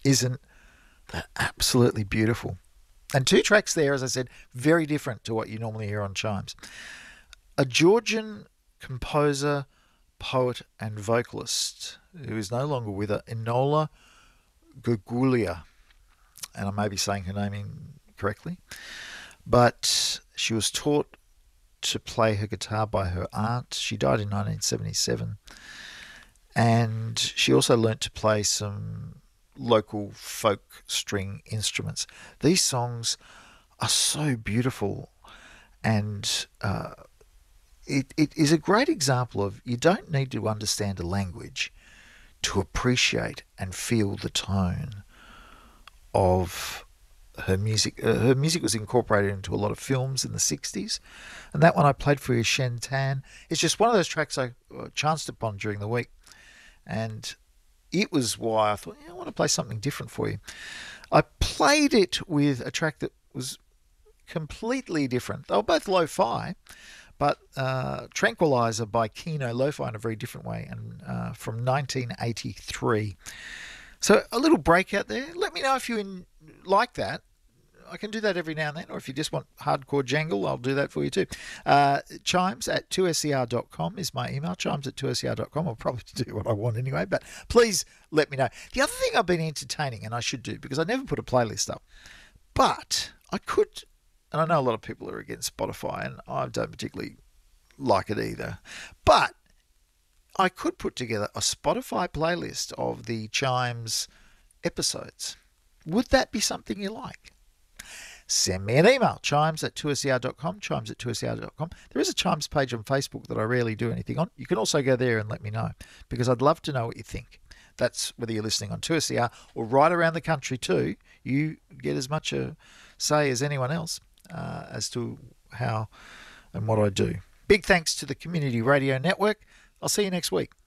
Isn't that absolutely beautiful? And two tracks there, as I said, very different to what you normally hear on Chimes. A Georgian composer, poet, and vocalist who is no longer with her, Enola Gurgulia, and I may be saying her name incorrectly, but she was taught to play her guitar by her aunt. She died in 1977, and she also learnt to play some local folk string instruments. These songs are so beautiful, and it is a great example of you don't need to understand a language to appreciate and feel the tone of her music. Her music was incorporated into a lot of films in the 60s, and that one I played for you, Shen Tan, is just one of those tracks I chanced upon during the week, and it was why I thought, I want to play something different for you. I played it with a track that was completely different. They were both lo-fi, but Tranquilizer by Kino Lo-Fi in a very different way, and from 1983. So a little break out there. Let me know if you like that. I can do that every now and then, or if you just want hardcore jangle, I'll do that for you too. Chimes at 2ser.com is my email. Chimes at 2ser.com. I'll probably do what I want anyway, but please let me know. The other thing I've been entertaining, and I should do, because I never put a playlist up, but I could, and I know a lot of people are against Spotify, and I don't particularly like it either, but I could put together a Spotify playlist of the Chimes episodes. Would that be something you like? Send me an email, chimes at 2ser.com, chimes at 2ser.com. There is a Chimes page on Facebook that I rarely do anything on. You can also go there and let me know, because I'd love to know what you think. That's whether you're listening on 2SER or right around the country too. You get as much a say as anyone else as to how and what I do. Big thanks to the Community Radio Network. I'll see you next week.